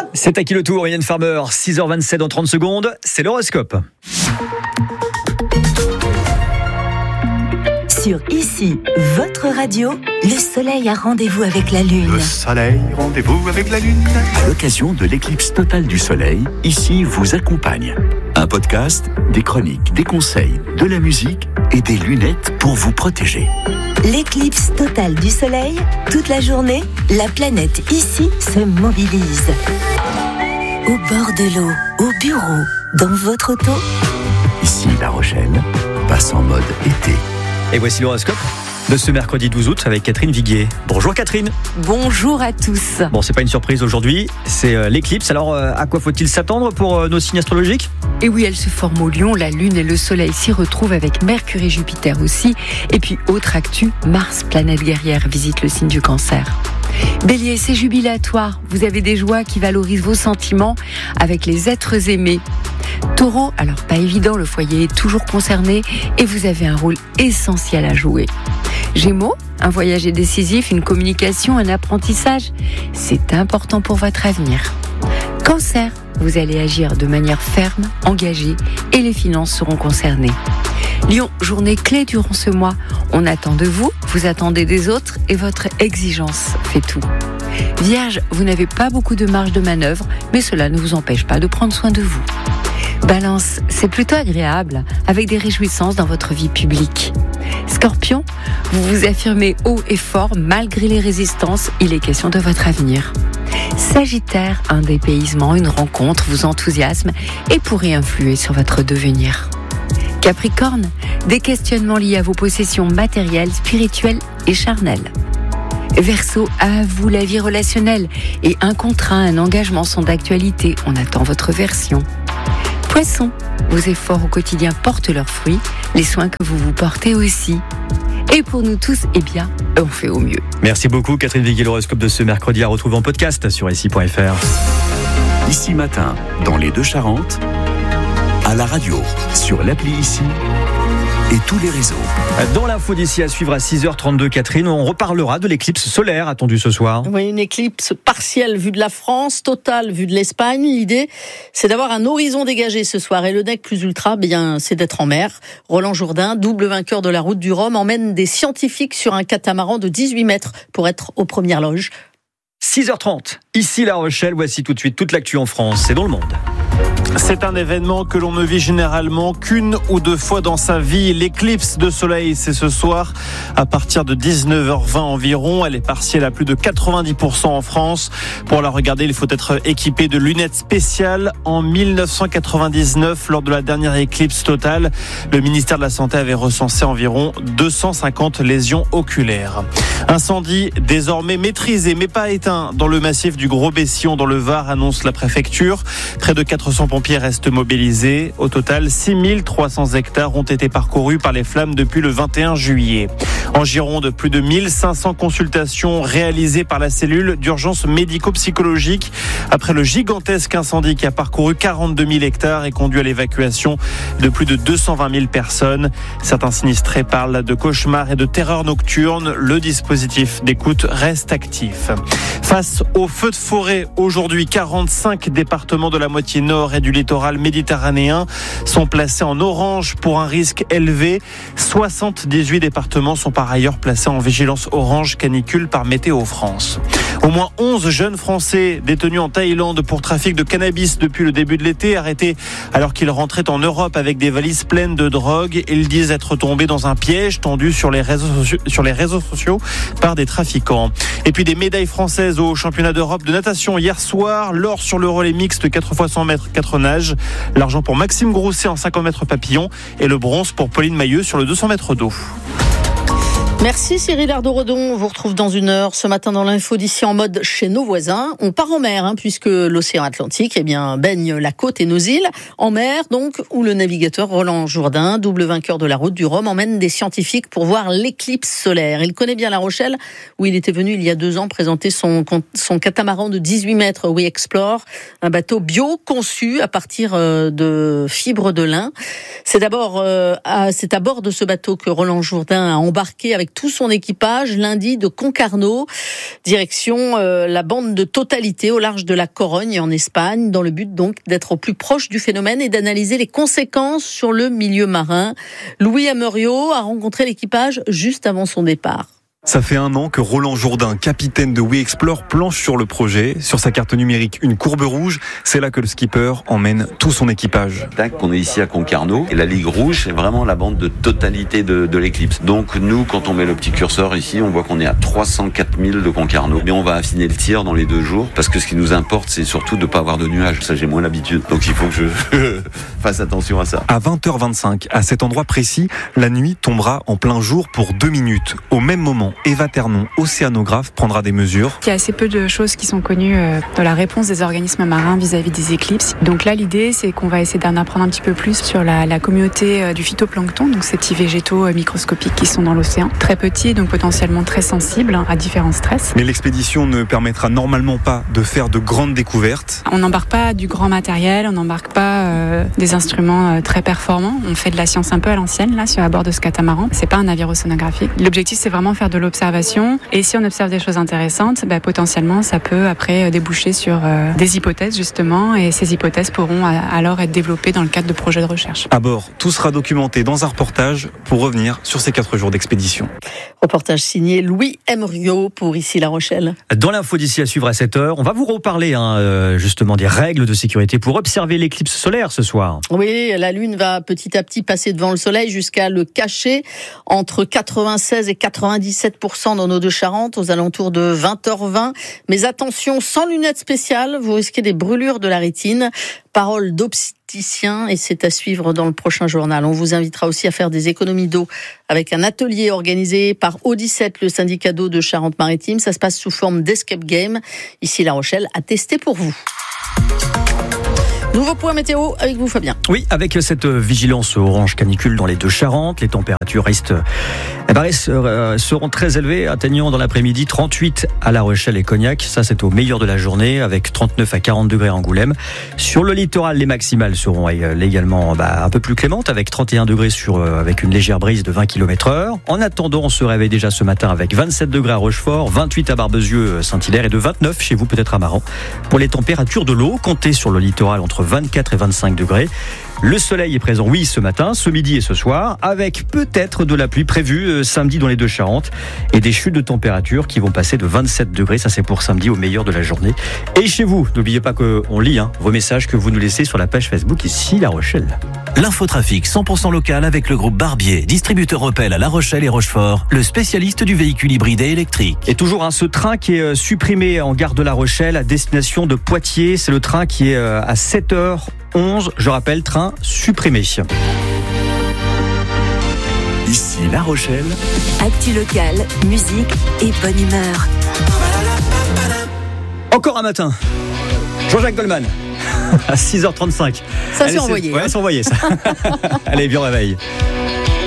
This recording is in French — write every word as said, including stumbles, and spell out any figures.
C'est à qui le tour, Yann Farmer, six heures vingt-sept dans trente secondes, c'est l'horoscope. Sur Ici, votre radio, le soleil a rendez-vous avec la lune. Le soleil, rendez-vous avec la lune. À l'occasion de l'éclipse totale du soleil, Ici vous accompagne. Un podcast, des chroniques, des conseils, de la musique et des lunettes pour vous protéger. L'éclipse totale du soleil, toute la journée, la planète Ici se mobilise. Au bord de l'eau, au bureau, dans votre auto. Ici La Rochelle passe en mode été. Et voici l'horoscope de ce mercredi douze août avec Catherine Viguier. Bonjour Catherine. Bonjour à tous. Bon, c'est pas une surprise aujourd'hui, c'est euh, l'éclipse. Alors, euh, à quoi faut-il s'attendre pour euh, nos signes astrologiques ? Et oui, elle se forme au Lion, la Lune et le Soleil s'y retrouvent avec Mercure et Jupiter aussi. Et puis, autre actu, Mars, planète guerrière, visite le signe du Cancer. Bélier, c'est jubilatoire. Vous avez des joies qui valorisent vos sentiments avec les êtres aimés. Taureau, alors pas évident, le foyer est toujours concerné et vous avez un rôle essentiel à jouer. Gémeaux, un voyage est décisif, une communication, un apprentissage, c'est important pour votre avenir. Cancer, vous allez agir de manière ferme, engagée et les finances seront concernées. Lion, journée clé durant ce mois. On attend de vous, vous attendez des autres et votre exigence fait tout. Vierge, vous n'avez pas beaucoup de marge de manœuvre, mais cela ne vous empêche pas de prendre soin de vous. Balance, c'est plutôt agréable, avec des réjouissances dans votre vie publique. Scorpion, vous vous affirmez haut et fort malgré les résistances, il est question de votre avenir. Sagittaire, un dépaysement, une rencontre vous enthousiasme et pourrait influer sur votre devenir. Capricorne, des questionnements liés à vos possessions matérielles, spirituelles et charnelles. Verseau, à vous la vie relationnelle et un contrat, un engagement sont d'actualité, on attend votre version. Poisson, vos efforts au quotidien portent leurs fruits, les soins que vous vous portez aussi. Et pour nous tous, eh bien, on fait au mieux. Merci beaucoup Catherine Viguier, l'horoscope de ce mercredi à retrouver en podcast sur ici point f r. Ici Matin, dans les Deux-Charentes, à la radio, sur l'appli Ici et tous les réseaux. Dans l'info d'ici à suivre à six heures trente-deux, Catherine, on reparlera de l'éclipse solaire attendue ce soir. Oui, une éclipse partielle vue de la France, totale vue de l'Espagne. L'idée, c'est d'avoir un horizon dégagé ce soir. Et le nec plus ultra, bien, c'est d'être en mer. Roland Jourdain, double vainqueur de la route du Rhum, emmène des scientifiques sur un catamaran de dix-huit mètres pour être aux premières loges. six heures trente, ici La Rochelle, voici tout de suite toute l'actu en France et dans le monde. C'est un événement que l'on ne vit généralement qu'une ou deux fois dans sa vie. L'éclipse de soleil, c'est ce soir à partir de dix-neuf heures vingt environ. Elle est partielle à plus de quatre-vingt-dix pour cent en France. Pour la regarder, il faut être équipé de lunettes spéciales. En dix-neuf cent quatre-vingt-dix-neuf, lors de la dernière éclipse totale, le ministère de la Santé avait recensé environ deux cent cinquante lésions oculaires. Incendie désormais maîtrisé mais pas éteint dans le massif du Gros-Bessillon dans le Var, annonce la préfecture. Près de quatre cents pompiers restent mobilisés. Au total, six mille trois cents hectares ont été parcourus par les flammes depuis le vingt et un juillet. En Gironde, plus de mille cinq cents consultations réalisées par la cellule d'urgence médico-psychologique après le gigantesque incendie qui a parcouru quarante-deux mille hectares et conduit à l'évacuation de plus de deux cent vingt mille personnes. Certains sinistrés parlent de cauchemars et de terreur nocturne. Le dispositif d'écoute reste actif. Face aux feux de forêt, aujourd'hui, quarante-cinq départements de la moitié nord et du littoral méditerranéen sont placés en orange pour un risque élevé. soixante-dix-huit départements sont par ailleurs placés en vigilance orange canicule par Météo France. Au moins onze jeunes Français détenus en Thaïlande pour trafic de cannabis depuis le début de l'été, arrêtés alors qu'ils rentraient en Europe avec des valises pleines de drogue. Ils disent être tombés dans un piège tendu sur les réseaux sociaux, sur les réseaux sociaux par des trafiquants. Et puis des médailles françaises au championnat d'Europe de natation hier soir. L'or sur le relais mixte quatre fois cent mètres, quatre nages. L'argent pour Maxime Grousset en cinquante mètres papillon et le bronze pour Pauline Mailleux sur le deux cents mètres d'eau. Merci Cyril Ardo-Redon, on vous retrouve dans une heure ce matin dans l'info d'ici en mode chez nos voisins. On part en mer hein, puisque l'océan Atlantique eh bien, baigne la côte et nos îles. En mer donc où le navigateur Roland Jourdain, double vainqueur de la route du Rhum, emmène des scientifiques pour voir l'éclipse solaire. Il connaît bien La Rochelle où il était venu il y a deux ans présenter son, son catamaran de dix-huit mètres We Explore, un bateau bio conçu à partir de fibres de lin. C'est d'abord euh, à, c'est à bord de ce bateau que Roland Jourdain a embarqué avec avec tout son équipage lundi de Concarneau, direction euh, la bande de Totalité au large de la Corogne en Espagne, dans le but donc d'être au plus proche du phénomène et d'analyser les conséquences sur le milieu marin. Louis Ameuriot a rencontré l'équipage juste avant son départ. Ça fait un an que Roland Jourdain, capitaine de We Explore, planche sur le projet. Sur sa carte numérique, une courbe rouge. C'est là que le skipper emmène tout son équipage. Tac, on est ici à Concarneau. Et la ligne rouge, c'est vraiment la bande de Totalité de, de l'éclipse. Donc nous, quand on met le petit curseur ici, on voit qu'on est à trois cent quatre mille de Concarneau. Mais on va affiner le tir dans les deux jours. Parce que ce qui nous importe, c'est surtout de ne pas avoir de nuages. Ça, j'ai moins l'habitude. Donc il faut que je fasse attention à ça. À vingt heures vingt-cinq, à cet endroit précis, la nuit tombera en plein jour pour deux minutes. Au même moment, Eva Ternon, océanographe, prendra des mesures. Il y a assez peu de choses qui sont connues dans la réponse des organismes marins vis-à-vis des éclipses. Donc là, l'idée, c'est qu'on va essayer d'en apprendre un petit peu plus sur la, la communauté du phytoplancton, donc ces petits végétaux microscopiques qui sont dans l'océan. Très petits, donc potentiellement très sensibles à différents stress. Mais l'expédition ne permettra normalement pas de faire de grandes découvertes. On n'embarque pas du grand matériel, on n'embarque pas euh, des instruments euh, très performants. On fait de la science un peu à l'ancienne, là, sur à bord de ce catamaran. C'est pas un navire océanographique. L'objectif, c'est vraiment faire de l'observation. Et si on observe des choses intéressantes, bah, potentiellement, ça peut après déboucher sur euh, des hypothèses, justement. Et ces hypothèses pourront alors être développées dans le cadre de projets de recherche. À bord, tout sera documenté dans un reportage pour revenir sur ces quatre jours d'expédition. Reportage signé Louis Ameuriot pour Ici La Rochelle. Dans l'info d'ici à suivre à sept heures, on va vous reparler hein, justement des règles de sécurité pour observer l'éclipse solaire ce soir. Oui, la Lune va petit à petit passer devant le Soleil jusqu'à le cacher entre quatre-vingt-seize et quatre-vingt-dix-sept pour cent dans nos deux Charentes, aux alentours de vingt heures vingt. Mais attention, sans lunettes spéciales, vous risquez des brûlures de la rétine. Parole d'opticien, et c'est à suivre dans le prochain journal. On vous invitera aussi à faire des économies d'eau avec un atelier organisé par O dix-sept, le syndicat d'eau de Charente-Maritime. Ça se passe sous forme d'escape game. Ici La Rochelle, à tester pour vous. Nouveau point météo avec vous, Fabien. Oui, avec cette vigilance orange canicule dans les deux Charentes, les températures restent, eh ben, seront très élevées, atteignant dans l'après-midi trente-huit à La Rochelle et Cognac. Ça, c'est au meilleur de la journée, avec trente-neuf à quarante degrés à Angoulême. Sur le littoral, les maximales seront également bah, un peu plus clémentes, avec trente et un degrés sur, avec une légère brise de vingt kilomètres heure. En attendant, on se réveille déjà ce matin avec vingt-sept degrés à Rochefort, vingt-huit à Barbezieux, Saint-Hilaire et de vingt-neuf chez vous, peut-être à Maran. Pour les températures de l'eau, comptez sur le littoral entre vingt-quatre et vingt-cinq degrés. Le soleil est présent, oui, ce matin, ce midi et ce soir, avec peut-être de la pluie prévue euh, samedi dans les deux Charentes et des chutes de température qui vont passer de vingt-sept degrés. Ça, c'est pour samedi au meilleur de la journée. Et chez vous, n'oubliez pas qu'on lit hein, vos messages que vous nous laissez sur la page Facebook Ici La Rochelle. L'infotrafic cent pour cent local avec le groupe Barbier, distributeur Opel à La Rochelle et Rochefort, le spécialiste du véhicule hybride et électrique. Et toujours hein, ce train qui est supprimé en gare de La Rochelle à destination de Poitiers. C'est le train qui est à sept heures onze, je rappelle, train supprimé. Ici La Rochelle. Actu locale, musique et bonne humeur. Encore un matin. Jean-Jacques Goldman. À six heures trente-cinq. Ça s'est envoyé. Ouais, hein. c'est envoyé ça. Allez, bien réveil.